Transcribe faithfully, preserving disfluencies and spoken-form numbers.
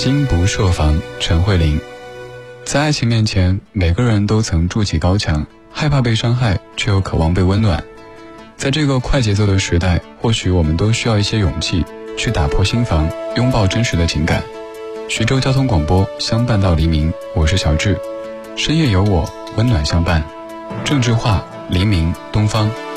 心不设防，陈慧琳。在爱情面前，每个人都曾筑起高墙，害怕被伤害，却又渴望被温暖。在这个快节奏的时代，或许我们都需要一些勇气，去打破心防，拥抱真实的情感。徐州交通广播，相伴到黎明，我是小智，深夜有我，温暖相伴。郑智化，黎明，东方。